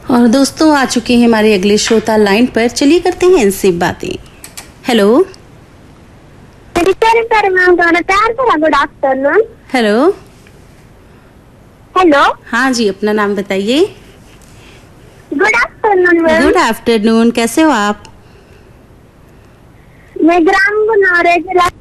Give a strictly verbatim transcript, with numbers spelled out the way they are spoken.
और दोस्तों आ चुके हैं हमारे अगले श्रोता लाइन पर। चलिए करते हैं इनसे बातें। Hello good afternoon. Hello hello हाँ जी, अपना नाम बताइए। Good afternoon ma'am. Good afternoon, कैसे हो आप? मैं ग्राम गुनारे जिला